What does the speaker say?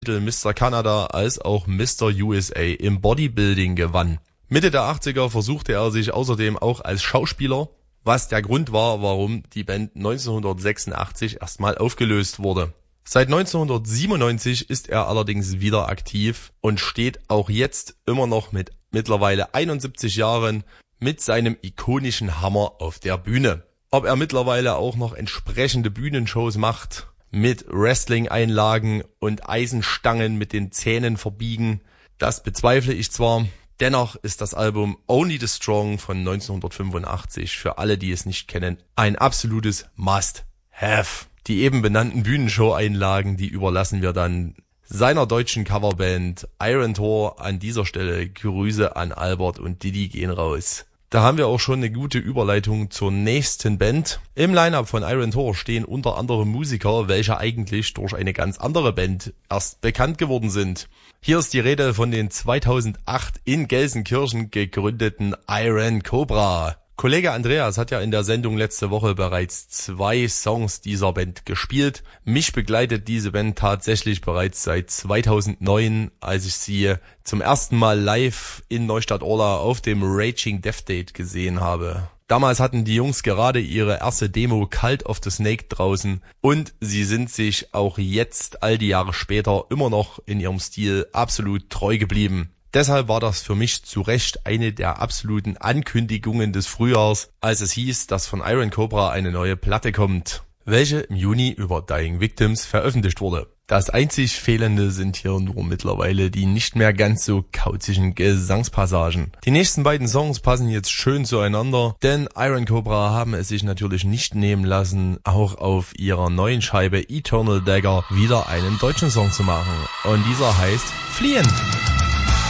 Mr. Canada als auch Mr. USA im Bodybuilding gewann. Mitte der 80er versuchte er sich außerdem auch als Schauspieler, was der Grund war, warum die Band 1986 erstmal aufgelöst wurde. Seit 1997 ist er allerdings wieder aktiv und steht auch jetzt immer noch mit mittlerweile 71 Jahren mit seinem ikonischen Hammer auf der Bühne. Ob er mittlerweile auch noch entsprechende Bühnenshows macht, mit Wrestling-Einlagen und Eisenstangen mit den Zähnen verbiegen, das bezweifle ich zwar. Dennoch ist das Album Only the Strong von 1985 für alle, die es nicht kennen, ein absolutes Must-Have. Die eben benannten Bühnenshow-Einlagen, die überlassen wir dann seiner deutschen Coverband Iron Tor. An dieser Stelle Grüße an Albert und Didi gehen raus. Da haben wir auch schon eine gute Überleitung zur nächsten Band. Im Line-Up von Iron Tor stehen unter anderem Musiker, welche eigentlich durch eine ganz andere Band erst bekannt geworden sind. Hier ist die Rede von den 2008 in Gelsenkirchen gegründeten Iron Cobra. Kollege Andreas hat ja in der Sendung letzte Woche bereits 2 Songs dieser Band gespielt. Mich begleitet diese Band tatsächlich bereits seit 2009, als ich sie zum ersten Mal live in Neustadt-Orla auf dem Raging Death Date gesehen habe. Damals hatten die Jungs gerade ihre erste Demo Cult of the Snake draußen und sie sind sich auch jetzt, all die Jahre später, immer noch in ihrem Stil absolut treu geblieben. Deshalb war das für mich zu Recht eine der absoluten Ankündigungen des Frühjahrs, als es hieß, dass von Iron Cobra eine neue Platte kommt, welche im Juni über Dying Victims veröffentlicht wurde. Das einzig Fehlende sind hier nur mittlerweile die nicht mehr ganz so kauzigen Gesangspassagen. Die nächsten beiden Songs passen jetzt schön zueinander, denn Iron Cobra haben es sich natürlich nicht nehmen lassen, auch auf ihrer neuen Scheibe Eternal Dagger wieder einen deutschen Song zu machen. Und dieser heißt Fliehen.